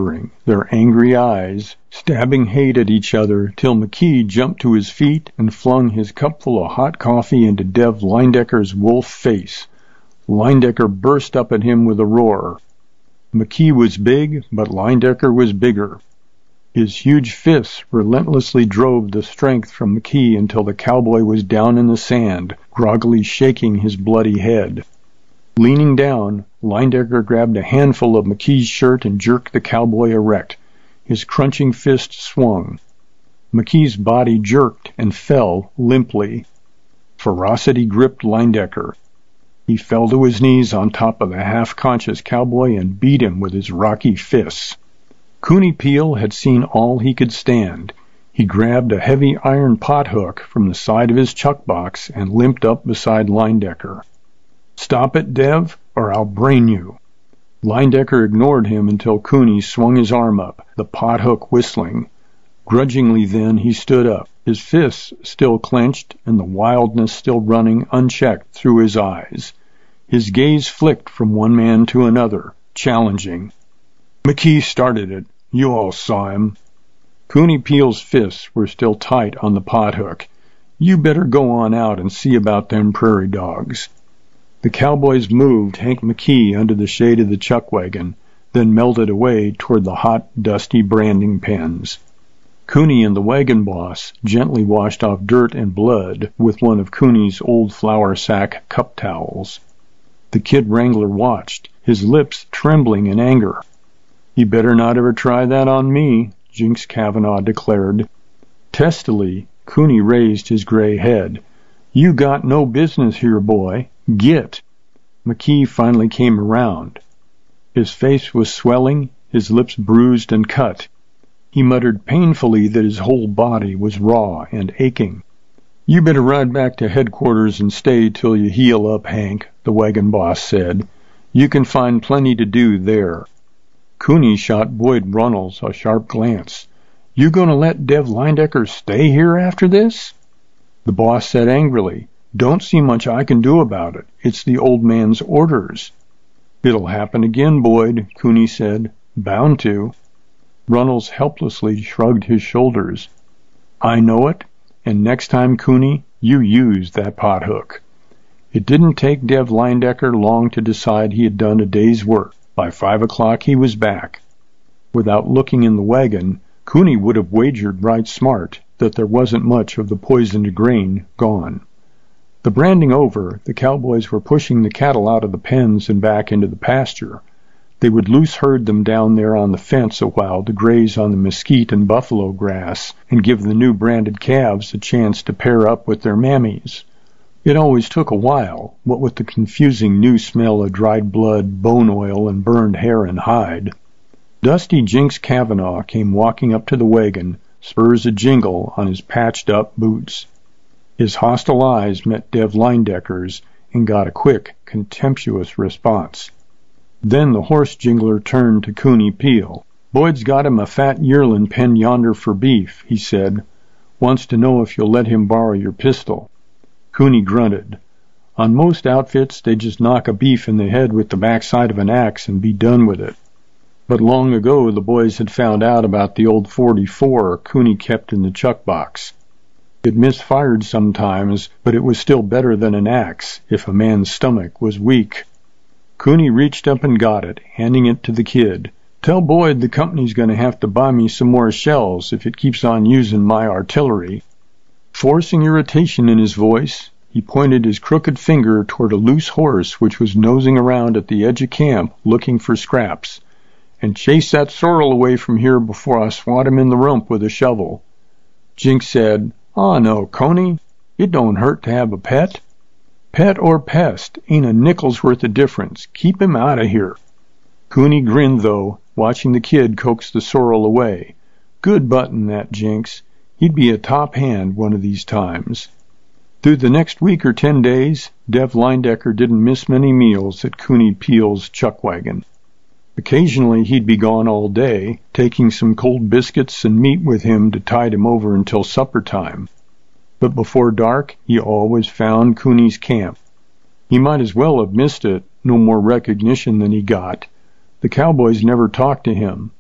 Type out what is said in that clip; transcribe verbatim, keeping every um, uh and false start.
clambering, their angry eyes stabbing hate at each other, till McKee jumped to his feet and flung his cupful of hot coffee into Dev Leindecker's wolf face. Leindecker burst up at him with a roar. McKee was big, but Leindecker was bigger. His huge fists relentlessly drove the strength from McKee until the cowboy was down in the sand, groggily shaking his bloody head. Leaning down, Leindecker grabbed a handful of McKee's shirt and jerked the cowboy erect. His crunching fist swung. McKee's body jerked and fell limply. Ferocity gripped Leindecker. He fell to his knees on top of the half-conscious cowboy and beat him with his rocky fists. Cooney Peel had seen all he could stand. He grabbed a heavy iron pothook from the side of his chuck box and limped up beside Leindecker. "Stop it, Dev, or I'll brain you." Leindecker ignored him until Cooney swung his arm up, the pothook whistling. Grudgingly then he stood up, his fists still clenched and the wildness still running unchecked through his eyes. His gaze flicked from one man to another, challenging. "McKee started it. You all saw him." Cooney Peel's fists were still tight on the pothook. "You better go on out and see about them prairie dogs." The cowboys moved Hank McKee under the shade of the chuck wagon, then melted away toward the hot, dusty branding pens. Cooney and the wagon boss gently washed off dirt and blood with one of Cooney's old flour sack cup towels. The kid wrangler watched, his lips trembling in anger. "He better not ever try that on me," Jinx Kavanaugh declared. Testily, Cooney raised his gray head. "You got no business here, boy. Git." McKee finally came around. His face was swelling, his lips bruised and cut. He muttered painfully that his whole body was raw and aching. "You better ride back to headquarters and stay till you heal up, Hank," the wagon boss said. "You can find plenty to do there." Cooney shot Boyd Runnels a sharp glance. "You gonna let Dev Leindecker stay here after this?" The boss said angrily, "Don't see much I can do about it. It's the old man's orders." "It'll happen again, Boyd," Cooney said. "Bound to." Runnels helplessly shrugged his shoulders. "I know it, and next time, Cooney, you use that pothook." It didn't take Dev Leindecker long to decide he had done a day's work. By five o'clock he was back. Without looking in the wagon, Cooney would have wagered right smart that there wasn't much of the poisoned grain gone. The branding over, the cowboys were pushing the cattle out of the pens and back into the pasture. They would loose herd them down there on the fence a while to graze on the mesquite and buffalo grass and give the new branded calves a chance to pair up with their mammies. It always took a while, what with the confusing new smell of dried blood, bone oil, and burned hair and hide. Dusty Jinx Kavanaugh came walking up to the wagon, spurs a-jingle on his patched-up boots. His hostile eyes met Dev Leindecker's and got a quick, contemptuous response. Then the horse jingler turned to Cooney Peel. "Boyd's got him a fat yearling penned yonder for beef," he said. "Wants to know if you'll let him borrow your pistol." Cooney grunted. On most outfits, they just knock a beef in the head with the backside of an axe and be done with it. But long ago the boys had found out about the old forty-four Cooney kept in the chuck box. It misfired sometimes, but it was still better than an axe if a man's stomach was weak. Cooney reached up and got it, handing it to the kid. "Tell Boyd the company's going to have to buy me some more shells if it keeps on using my artillery." Forcing irritation in his voice, he pointed his crooked finger toward a loose horse which was nosing around at the edge of camp looking for scraps. "And chase that sorrel away from here before I swat him in the rump with a shovel." Jinx said, "Aw no, Coney. It don't hurt to have a pet." "Pet or pest, ain't a nickel's worth of difference. Keep him out of here." Cooney grinned, though, watching the kid coax the sorrel away. Good button, that Jinx. He'd be a top hand one of these times. Through the next week or ten days, Dev Leindecker didn't miss many meals at Cooney Peel's chuck wagon. Occasionally he'd be gone all day, taking some cold biscuits and meat with him to tide him over until supper time. But before dark, he always found Cooney's camp. He might as well have missed it, no more recognition than he got. The cowboys never talked to him.